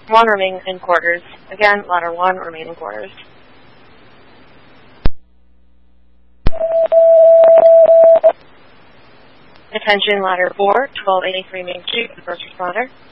1 remain in quarters. Again, ladder 1 remain in quarters. Attention, ladder 4, 1283 Main Street, the first responder.